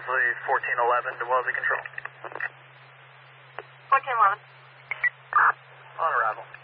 Leslie, 1411 to Wellesley Control. 1411. On arrival.